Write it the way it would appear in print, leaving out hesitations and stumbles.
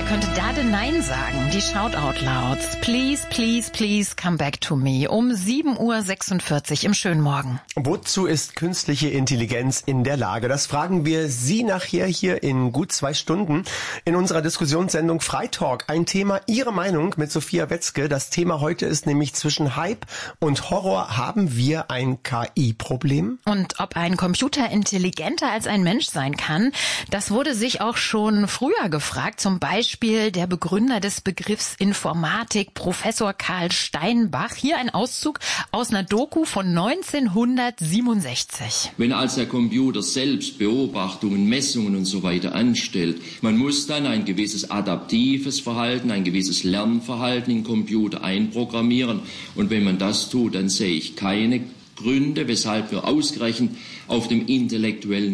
könnte da denn Nein sagen? Die Shoutout-Louds. Please, please, please come back to me. Um 7:46 Uhr im schönen Morgen. Wozu ist künstliche Intelligenz in der Lage? Das fragen wir Sie nachher hier in gut 2 Stunden in unserer Diskussionssendung Freitalk. Ein Thema, Ihre Meinung mit Sophia Wetzke. Das Thema heute ist nämlich zwischen Hype und Horror. Haben wir ein KI-Problem? Und ob ein Computer intelligenter als ein Mensch sein kann, das wurde sich auch schon früher gefragt. Zum Beispiel der Begründer des Begriffs Informatik, Professor Karl Steinbach. Hier ein Auszug aus einer Doku von 1967. Wenn als der Computer selbst Beobachtungen, Messungen und so weiter anstellt, man muss dann ein gewisses adaptives Verhalten, ein gewisses Lernverhalten in den Computer einprogrammieren. Und wenn man das tut, dann sehe ich keine Gründe, weshalb wir ausgerechnet auf dem intellektuellen